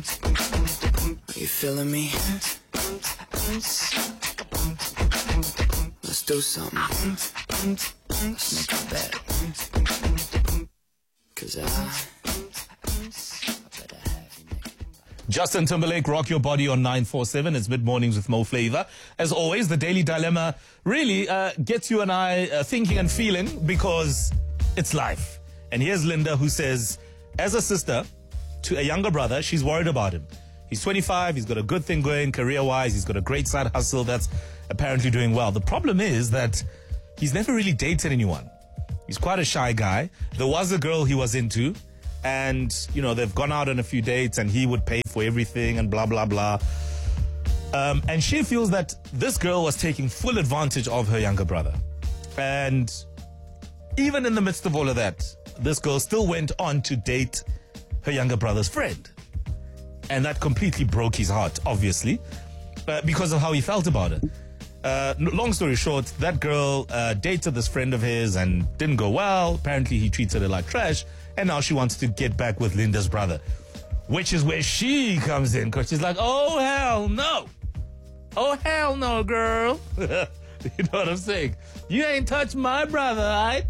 Are you feeling me? Let's do something. Let's make a bet. 'Cause I better have you next. Justin Timberlake, Rock Your Body on 947. It's Mid-Mornings with Mo Flavor. As always, the Daily Dilemma really gets you and I thinking and feeling because it's life. And here's Linda who says, as a sister to a younger brother, she's worried about him. He's 25, he's got a good thing going career-wise, he's got a great side hustle that's apparently doing well. The problem is that he's never really dated anyone. He's quite a shy guy. There was a girl he was into, and, you know, they've gone out on a few dates and he would pay for everything and blah, blah, blah. And she feels that this girl was taking full advantage of her younger brother. And even in the midst of all of that, this girl still went on to date her younger brother's friend. And that completely broke his heart, obviously, because of how he felt about her. Long story short, that girl dated this friend of his and didn't go well. Apparently, he treated her like trash. And now she wants to get back with Linda's brother, which is where she comes in, because she's like, oh, hell no. Oh, hell no, girl. You know what I'm saying? You ain't touched my brother, right?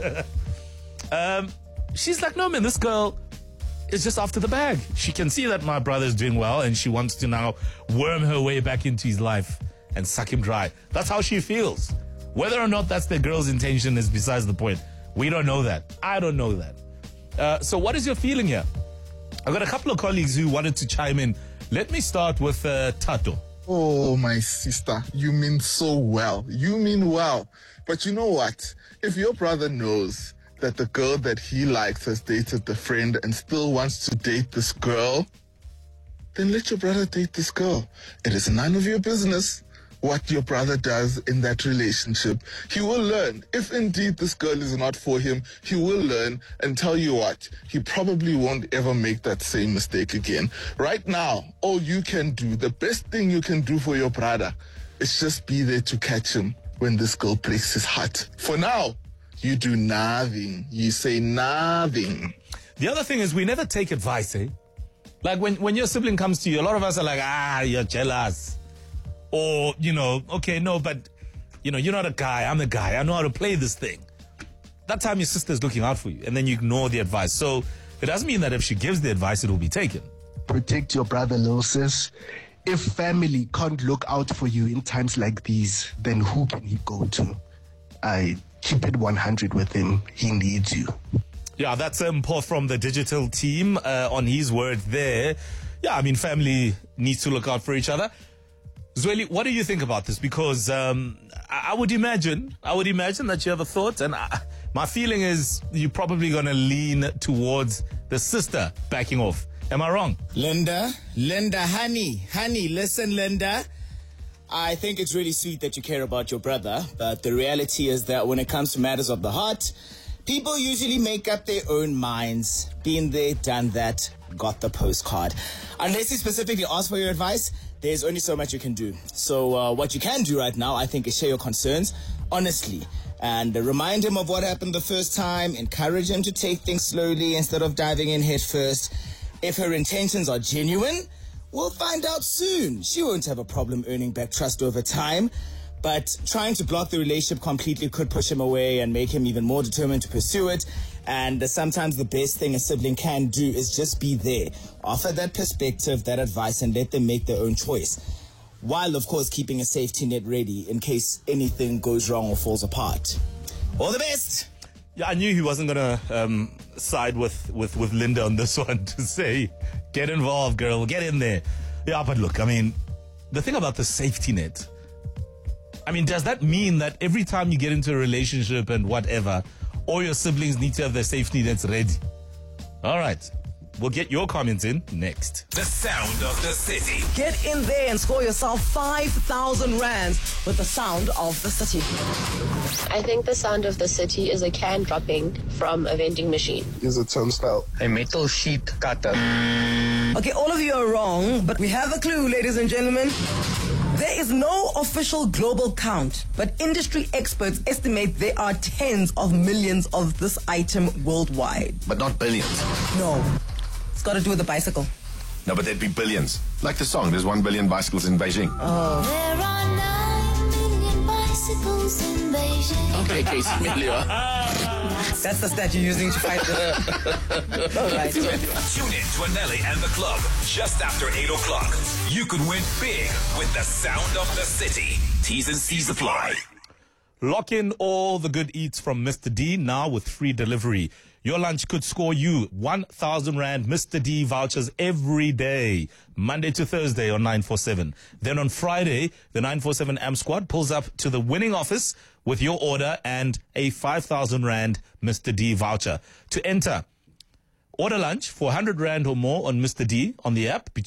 She's like, no, man, this girl is just after the bag. She can see that my brother's doing well, and she wants to now worm her way back into his life and suck him dry. That's how she feels. Whether or not that's the girl's intention is besides the point. We don't know that. I don't know that. So what is your feeling here? I've got a couple of colleagues who wanted to chime in. Let me start with Tato. Oh, my sister, you mean so well. You mean well. But you know what? If your brother knows that the girl that he likes has dated the friend and still wants to date this girl, then let your brother date this girl. It is none of your business what your brother does in that relationship. He will learn. If indeed this girl is not for him, he will learn, and tell you what, he probably won't ever make that same mistake again. Right now, all you can do, the best thing you can do for your brother is just be there to catch him when this girl breaks his heart. For now, you do nothing. You say nothing. The other thing is we never take advice, eh? Like when your sibling comes to you, a lot of us are like, you're jealous. Or, you know, okay, no, but, you know, you're not a guy. I'm the guy. I know how to play this thing. That time your sister's looking out for you, and then you ignore the advice. So it doesn't mean that if she gives the advice, it will be taken. Protect your brother, little sis. If family can't look out for you in times like these, then who can he go to? I keep it 100 with him. He needs you. Yeah, that's Paul from the digital team on his word there. Yeah, I mean, family needs to look out for each other. Zweli, what do you think about this? Because I would imagine that you have a thought, and my feeling is you're probably going to lean towards the sister backing off. Am I wrong? Linda, honey, listen, Linda. I think it's really sweet that you care about your brother, but the reality is that when it comes to matters of the heart, people usually make up their own minds. Been there, done that, got the postcard. Unless you specifically ask for your advice, there's only so much you can do. So what you can do right now, I think, is share your concerns honestly and remind him of what happened the first time. Encourage him to take things slowly instead of diving in head first. If her intentions are genuine, we'll find out soon. She won't have a problem earning back trust over time. But trying to block the relationship completely could push him away and make him even more determined to pursue it. And sometimes the best thing a sibling can do is just be there. Offer that perspective, that advice, and let them make their own choice. While, of course, keeping a safety net ready in case anything goes wrong or falls apart. All the best! Yeah, I knew he wasn't going to side with Linda on this one to say, get involved, girl, get in there. Yeah, but look, I mean, the thing about the safety net, I mean, does that mean that every time you get into a relationship and whatever, all your siblings need to have their safety nets ready? All right. We'll get your comments in next. The sound of the city. Get in there and score yourself 5,000 rands with the sound of the city. I think the sound of the city is a can dropping from a vending machine. Is a turnstile. A metal sheet cutter. Okay, all of you are wrong, but we have a clue, ladies and gentlemen. There is no official global count, but industry experts estimate there are tens of millions of this item worldwide. But not billions. No. It's got to do with the bicycle. No, but there'd be billions. Like the song, there's 1 billion bicycles in Beijing. There are 9 million bicycles in Beijing. Okay, Casey Melua. That's the stat you're using to fight the... All right. Tune in to Anelli and the club just after 8 o'clock. You could win big with the sound of the city. T's and C's apply. Lock in all the good eats from Mr. D now with free delivery. Your lunch could score you 1,000 Rand Mr. D vouchers every day, Monday to Thursday on 947. Then on Friday, the 947 AM squad pulls up to the winning office with your order and a 5,000 Rand Mr. D voucher. To enter, order lunch for 100 Rand or more on Mr. D on the app